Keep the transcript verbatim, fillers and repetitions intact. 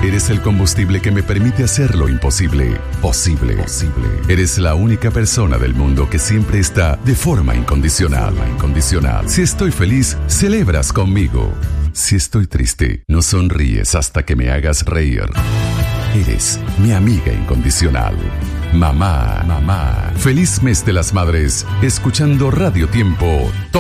Eres el combustible que me permite hacer lo imposible posible. Posible. Eres la única persona del mundo que siempre está de forma incondicional. Incondicional. Si estoy feliz, celebras conmigo. Si estoy triste, no sonríes hasta que me hagas reír. Eres mi amiga incondicional. Mamá, mamá. Feliz mes de las madres, escuchando Radio Tiempo.